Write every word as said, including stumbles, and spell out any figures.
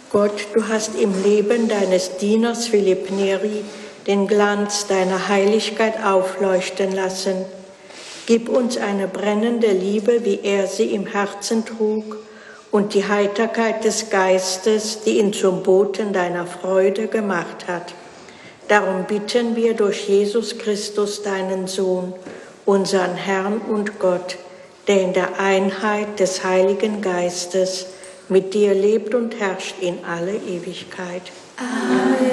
Gott, du hast im Leben deines Dieners Philipp Neri den Glanz deiner Heiligkeit aufleuchten lassen. Gib uns eine brennende Liebe, wie er sie im Herzen trug, und die Heiterkeit des Geistes, die ihn zum Boten deiner Freude gemacht hat. Darum bitten wir durch Jesus Christus, deinen Sohn, unseren Herrn und Gott, der in der Einheit des Heiligen Geistes mit dir lebt und herrscht in alle Ewigkeit. Amen.